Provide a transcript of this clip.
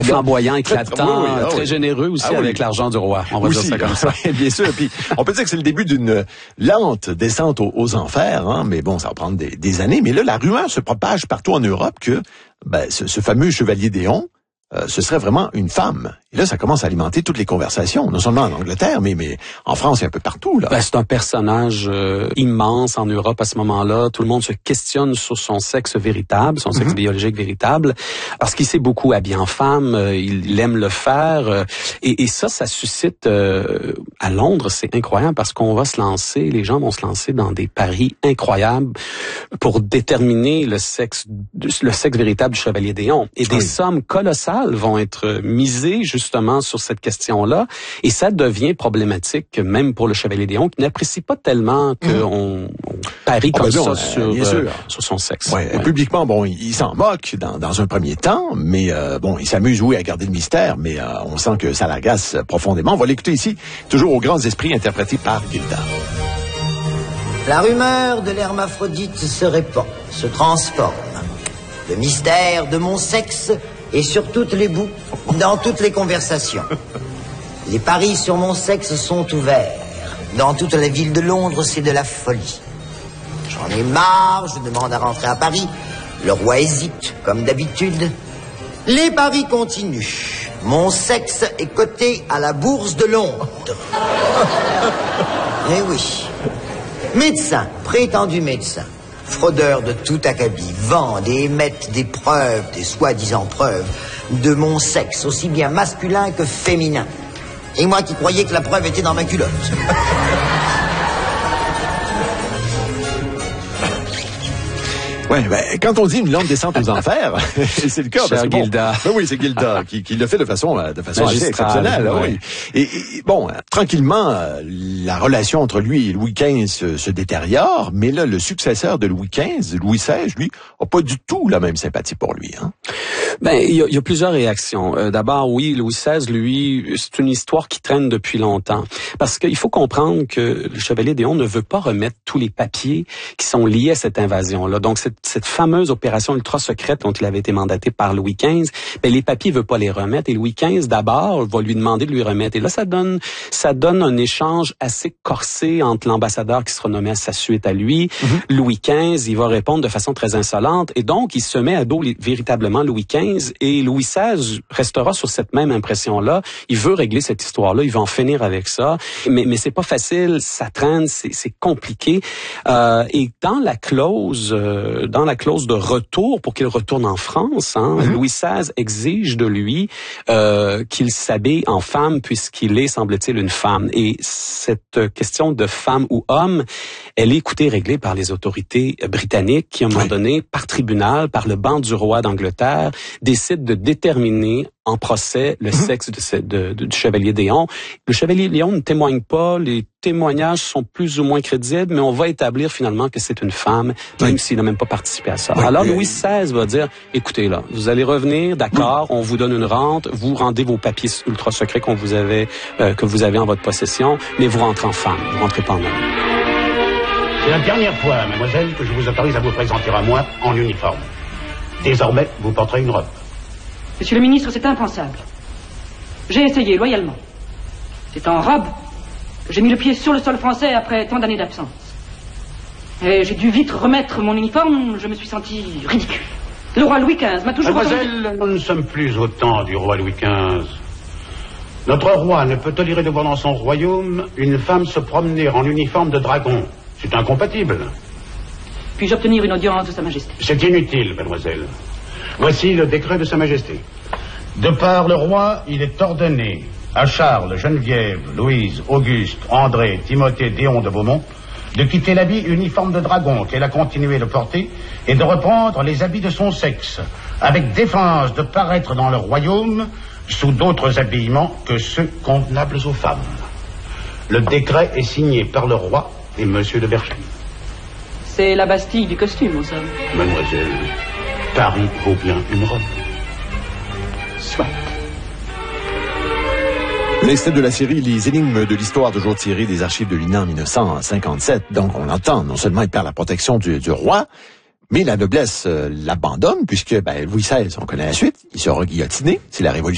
Flamboyant, éclatant, oui, très généreux aussi avec l'argent du roi. On va dire ça comme ça. Bien sûr. Puis on peut dire que c'est le début d'une lente descente aux enfers, hein, mais bon, ça va prendre des années. Mais là, la rumeur se propage partout en Europe que ce fameux chevalier Déon, ce serait vraiment une femme. Et là, ça commence à alimenter toutes les conversations, non seulement en Angleterre, mais en France et un peu partout, là. C'est un personnage immense en Europe à ce moment-là. Tout le monde se questionne sur son sexe véritable, son sexe biologique véritable, parce qu'il s'est beaucoup habillé en femme, il aime le faire. Et ça suscite à Londres, c'est incroyable, parce qu'on va se lancer, les gens vont se lancer dans des paris incroyables pour déterminer le sexe véritable du chevalier Déon. Et des sommes colossales vont être misées justement sur cette question-là, et ça devient problématique même pour le chevalier Déon, qui n'apprécie pas tellement qu'on parie comme ça sur son sexe. Ouais. Publiquement, bon, il s'en moque dans un premier temps, mais bon, il s'amuse, oui, à garder le mystère, mais on sent que ça l'agace profondément. On va l'écouter ici, toujours aux grands esprits, interprété par Gilda. La rumeur de l'hermaphrodite se répand, se transforme. Le mystère de mon sexe est sur toutes les bouts, dans toutes les conversations. Les paris sur mon sexe sont ouverts. Dans toute la ville de Londres, c'est de la folie. J'en ai marre, je demande à rentrer à Paris. Le roi hésite, comme d'habitude. Les paris continuent. Mon sexe est coté à la bourse de Londres. Eh oui. Médecins, prétendus médecins, fraudeurs de tout acabit, vendent et émettent des preuves, des soi-disant preuves, de mon sexe, aussi bien masculin que féminin. Et moi qui croyais que la preuve était dans ma culotte. Ouais, quand on dit une lente descente aux enfers, c'est le cas. Cher Gilda. Oui, c'est Gilda qui le fait de façon assez exceptionnelle. Oui. Et bon, tranquillement, la relation entre lui et Louis XV se détériore, mais là, le successeur de Louis XV, Louis XVI, lui, a pas du tout la même sympathie pour lui, hein. Il y a plusieurs réactions. D'abord, oui, Louis XVI, lui, c'est une histoire qui traîne depuis longtemps. Parce qu'il faut comprendre que le chevalier Déon ne veut pas remettre tous les papiers qui sont liés à cette invasion-là. Donc, cette fameuse opération ultra secrète dont il avait été mandaté par Louis XV, les papiers, il veut pas les remettre. Et Louis XV, d'abord, va lui demander de lui remettre. Et là, ça donne un échange assez corsé entre l'ambassadeur qui sera nommé à sa suite à lui. Louis XV, il va répondre de façon très insolente. Et donc, il se met à dos véritablement Louis XV. Et Louis XVI restera sur cette même impression-là. Il veut régler cette histoire-là, il va en finir avec ça. Mais c'est pas facile, ça traîne, c'est compliqué. Et dans la clause de retour, pour qu'il retourne en France, Louis XVI exige de lui qu'il s'habille en femme, puisqu'il est, semble-t-il, une femme. Et cette question de femme ou homme, elle est, écoutez, réglée par les autorités britanniques qui, à un moment donné, par tribunal, par le banc du roi d'Angleterre, décident de déterminer en procès le sexe du chevalier Déon. Le chevalier Déon ne témoigne pas, les témoignages sont plus ou moins crédibles, mais on va établir finalement que c'est une femme, même s'il n'a même pas participé à ça. Alors Louis XVI va dire, écoutez là, vous allez revenir, d'accord, on vous donne une rente, vous rendez vos papiers ultra secrets que vous avez en votre possession, mais vous rentrez en femme, vous rentrez pas en homme. C'est la dernière fois, mademoiselle, que je vous autorise à vous présenter à moi en uniforme. Désormais, vous porterez une robe. Monsieur le ministre, c'est impensable. J'ai essayé loyalement. C'est en robe que j'ai mis le pied sur le sol français après tant d'années d'absence. Et j'ai dû vite remettre mon uniforme, je me suis senti ridicule. Le roi Louis XV m'a toujours... Mademoiselle, nous ne sommes plus au temps du roi Louis XV. Notre roi ne peut tolérer de voir dans son royaume une femme se promener en uniforme de dragon. C'est incompatible. Puis-je obtenir une audience de Sa Majesté? C'est inutile, mademoiselle. Voici le décret de Sa Majesté. De par le roi, il est ordonné à Charles, Geneviève, Louise, Auguste, André, Timothée, Déon de Beaumont de quitter l'habit uniforme de dragon qu'elle a continué de porter et de reprendre les habits de son sexe, avec défense de paraître dans le royaume sous d'autres habillements que ceux convenables aux femmes. Le décret est signé par le roi et monsieur de Bercheny. C'est la Bastille du costume, en somme. Mademoiselle, Paris vaut bien une robe. Soit. L'extrait de la série Les énigmes de l'histoire, toujours tiré des archives de l'INA en 1957. Donc, on entend, non seulement il perd la protection du roi, mais la noblesse l'abandonne, puisque Louis XVI, on connaît la suite, il sera guillotiné, c'est la Révolution.